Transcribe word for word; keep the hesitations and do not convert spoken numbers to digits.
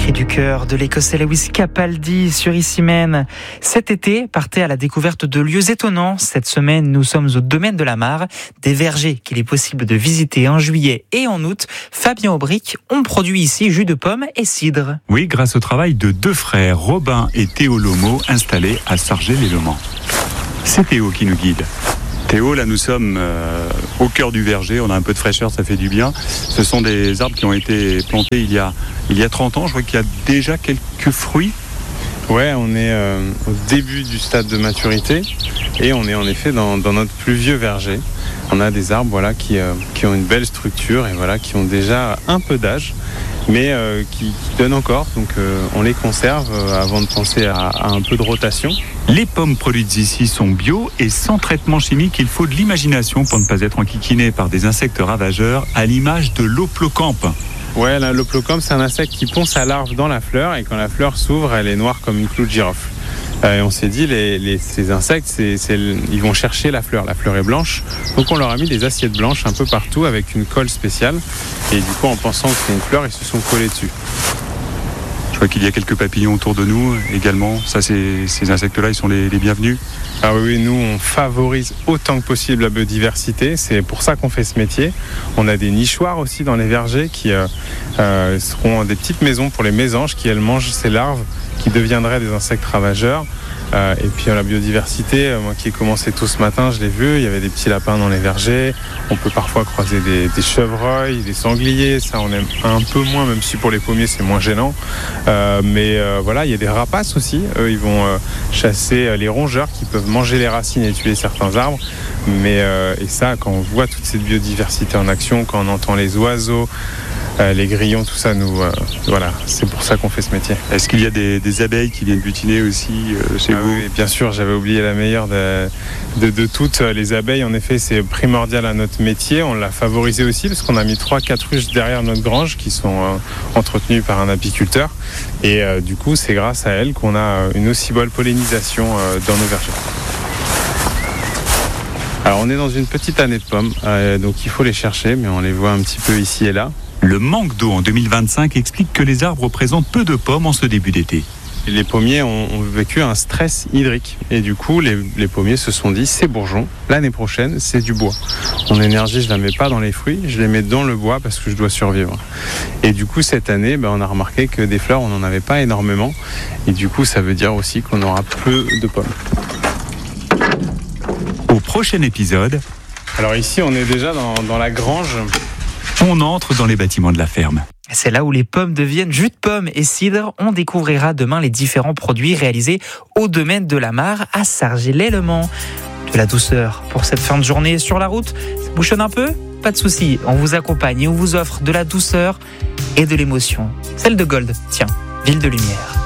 cri du cœur de l'Écossais Lewis Capaldi sur Ici Même. Cet été, partez à la découverte de lieux étonnants. Cette semaine, nous sommes au domaine de la Mare, des vergers qu'il est possible de visiter en juillet et en août. Fabien Aubric, on produit ici jus de pomme et cidre. Oui, grâce au travail de deux frères, Robin et Théo Lomo, installés à Sargé-lès-Leman. C'est Théo qui nous guide. Théo, là nous sommes euh, au cœur du verger, on a un peu de fraîcheur, ça fait du bien. Ce sont des arbres qui ont été plantés il y a, il y a trente ans, je vois qu'il y a déjà quelques fruits. Ouais, on est euh, au début du stade de maturité et on est en effet dans, dans notre plus vieux verger. On a des arbres voilà, qui, euh, qui ont une belle structure et voilà, qui ont déjà un peu d'âge, mais euh, qui, qui donnent encore. Donc euh, on les conserve euh, avant de penser à, à un peu de rotation. Les pommes produites ici sont bio et sans traitement chimique. Il faut de l'imagination pour ne pas être enquiquiné par des insectes ravageurs, à l'image de l'Hoplocampe. Ouais, l'Hoplocampe, c'est un insecte qui pond sa larve dans la fleur et quand la fleur s'ouvre, elle est noire comme une clou de girofle. Euh, et on s'est dit, les, les, ces insectes, c'est, c'est, ils vont chercher la fleur. La fleur est blanche, donc on leur a mis des assiettes blanches un peu partout avec une colle spéciale. Et du coup, en pensant que c'est une fleur, ils se sont collés dessus. Je vois qu'il y a quelques papillons autour de nous également. Ça, c'est, ces insectes-là, ils sont les, les bienvenus. Ah oui, nous, on favorise autant que possible la biodiversité. C'est pour ça qu'on fait ce métier. On a des nichoirs aussi dans les vergers qui euh, euh, seront des petites maisons pour les mésanges qui, elles, mangent ces larves qui deviendraient des insectes ravageurs. Euh, et puis la biodiversité, euh, moi qui ai commencé tôt ce matin, je l'ai vu, il y avait des petits lapins dans les vergers, on peut parfois croiser des, des chevreuils, des sangliers, ça on aime un peu moins, même si pour les pommiers c'est moins gênant. Euh, mais euh, voilà, il y a des rapaces aussi, eux ils vont euh, chasser les rongeurs qui peuvent manger les racines et tuer certains arbres. Mais euh, et ça, quand on voit toute cette biodiversité en action, quand on entend les oiseaux, Euh, les grillons, tout ça, nous, euh, voilà, c'est pour ça qu'on fait ce métier. Est-ce qu'il y a des, des abeilles qui viennent butiner aussi euh, chez ah vous ? Oui, bien sûr, j'avais oublié la meilleure de, de, de toutes. Les abeilles, en effet, c'est primordial à notre métier. On l'a favorisé aussi parce qu'on a mis trois quatre ruches derrière notre grange qui sont euh, entretenues par un apiculteur. Et euh, du coup, c'est grâce à elles qu'on a une aussi bonne pollinisation euh, dans nos vergers. Alors, on est dans une petite année de pommes, euh, donc il faut les chercher, mais on les voit un petit peu ici et là. Le manque d'eau en deux mille vingt-cinq explique que les arbres présentent peu de pommes en ce début d'été. Les pommiers ont, ont vécu un stress hydrique et du coup les, les pommiers se sont dit c'est bourgeon, l'année prochaine c'est du bois. Mon énergie je la mets pas dans les fruits, je les mets dans le bois parce que je dois survivre. Et du coup cette année ben, on a remarqué que des fleurs on n'en avait pas énormément et du coup ça veut dire aussi qu'on aura peu de pommes. Au prochain épisode, alors ici on est déjà dans, dans la grange. On entre dans les bâtiments de la ferme. C'est là où les pommes deviennent jus de pomme et cidre. On découvrira demain les différents produits réalisés au domaine de la Mare à Sargé-lès-Leman. De la douceur pour cette fin de journée sur la route. Ça bouchonne un peu ? Pas de souci, on vous accompagne et on vous offre de la douceur et de l'émotion. Celle de Gold, tiens, Ville de Lumière.